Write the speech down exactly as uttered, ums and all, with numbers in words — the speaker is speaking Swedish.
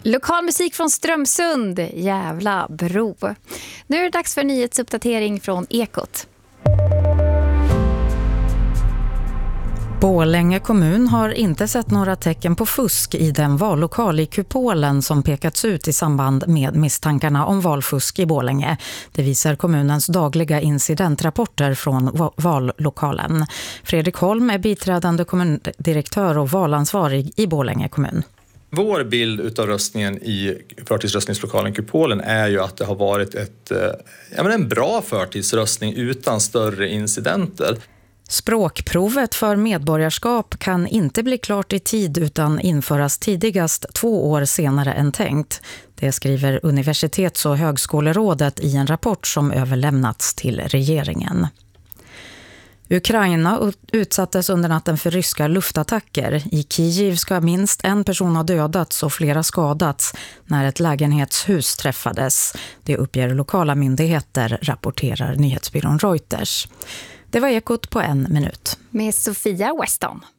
Lokal musik från Strömsund, jävla bro. Nu är det dags för nyhetsuppdatering från Ekot. Borlänge kommun har inte sett några tecken på fusk i den vallokal i Kupolen som pekats ut i samband med misstankarna om valfusk i Borlänge. Det visar kommunens dagliga incidentrapporter från vallokalen. Fredrik Holm är biträdande kommundirektör och valansvarig i Borlänge kommun. Vår bild utav röstningen i förtidsröstningslokalen Kupolen är ju att det har varit ett, ja, men en bra förtidsröstning utan större incidenter. Språkprovet för medborgarskap kan inte bli klart i tid utan införas tidigast två år senare än tänkt. Det skriver Universitets- och högskolerådet i en rapport som överlämnats till regeringen. Ukraina utsattes under natten för ryska luftattacker. I Kiev ska minst en person ha dödats och flera skadats när ett lägenhetshus träffades. Det uppger lokala myndigheter, rapporterar nyhetsbyrån Reuters. Det var Ekot på en minut. Med Sofia Weston.